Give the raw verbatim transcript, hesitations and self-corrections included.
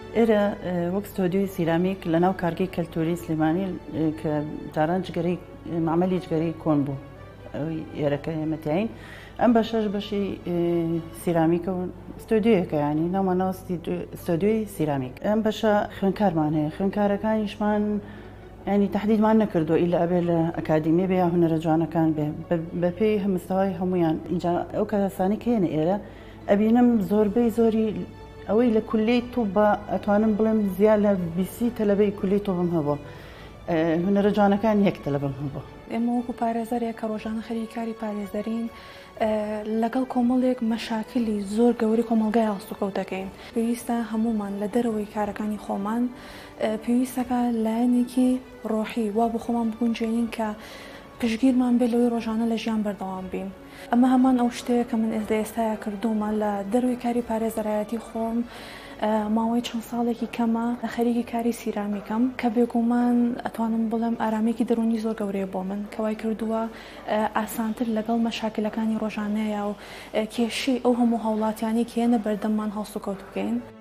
ئێرە وەک ستۆدیۆی سیرامیک لەناو کارگەی کەلتوری سلێمانی کە جاران جگەرەی معمەلی جگەرەی کۆن بوو ئێرەکە ئێمەتیاین ئەم بەشەش بەشی سیرامیکە و ستۆدیۆیەکە ینی ناومانەوە ستۆدیۆی سیرامیک. ئەم بەشە خوێندکارمان هەیە، خوێندکارەکانیشمان ینی تهدیدمان نەکردو ئیلا ئەبێ لە ئەکادیمی بێ یا هونەرە جوانەکان بێ بەپێی هەمستەوای هەمویان. اینجا ئەو کەسانی کە هێنە ئێرە ئەبینم زۆربەی زۆری ئەوەی لە کولەی تووبە ئەتوانم بڵێم زیاد لە بیسی تەلەبەی کولەی تۆبم هەبوو، هونەرە جوانەکان یەک تەلەبەم هەبوو. ئێمە وەکو پارێزەرێک کە ڕۆژانە خەریکاری پارێزەرین لەگەڵ کۆمەڵێک مەشاکلی زۆر گەوری کۆمەلگای هەڵسوکەوتەکەین. پێویستە هەمومان لە دەرەوەی کارەکانی خۆمان پێویستەکە لایەنێکی ڕۆحی وا بۆ خۆمان بگونجێنین کە پشگیرمان بێ لەوەی ڕۆژانە لە ژیان بەردەوام بین. ئەمە هەمان ئەو شتەیە کە من ئێستا ئێستایا کردومە لە دەروی کاری پارێزەرایەتی خۆم ماوەی چەند ساڵێکی کەمە لە خەریکی کاری سیرامیکەم کە بێگومان ئەتوانم بڵێم ئارامێکی دەرونی زۆر گەورەیە بۆ من کەوای کردووە ئاسانتر لەگەڵ مەشاکلەکانی ڕۆژانەیە و کێشەی ئەو هەموو هەوڵاتیانی کێنە بەردەممان هەڵسوکەوت بکەین.